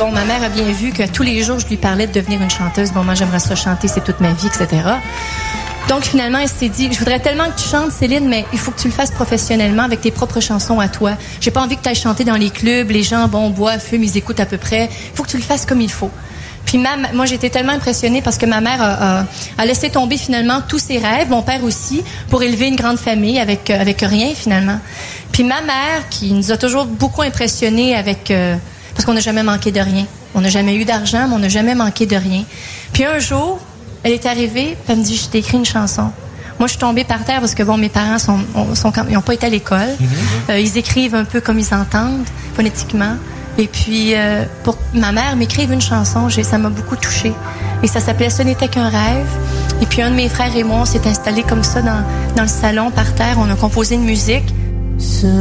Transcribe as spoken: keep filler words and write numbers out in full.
bon, ma mère a bien vu que tous les jours, je lui parlais de devenir une chanteuse. Bon, moi, j'aimerais ça chanter, c'est toute ma vie, et cetera. Donc, finalement, elle s'est dit, je voudrais tellement que tu chantes, Céline, mais il faut que tu le fasses professionnellement avec tes propres chansons à toi. J'ai pas envie que tu ailles chanter dans les clubs, les gens, bon, boivent, fument, ils écoutent à peu près. Il faut que tu le fasses comme il faut. Puis ma, moi, j'étais tellement impressionnée parce que ma mère a, a, a laissé tomber finalement tous ses rêves, mon père aussi, pour élever une grande famille avec, avec rien, finalement. Puis ma mère, qui nous a toujours beaucoup impressionnés avec... Euh, parce qu'on n'a jamais manqué de rien. On n'a jamais eu d'argent, mais on n'a jamais manqué de rien. Puis un jour... Elle est arrivée, puis elle me dit, je t'ai écrit une chanson. Moi, je suis tombée par terre parce que, bon, mes parents sont, sont, ils n'ont pas été à l'école. Mm-hmm. Euh, ils écrivent un peu comme ils entendent, phonétiquement. Et puis, euh, pour ma mère m'écrive une chanson, j'ai, ça m'a beaucoup touchée. Et ça s'appelait « Ce n'était qu'un rêve ». Et puis, un de mes frères et moi, on s'est installés comme ça dans, dans le salon, par terre. On a composé une musique. Ce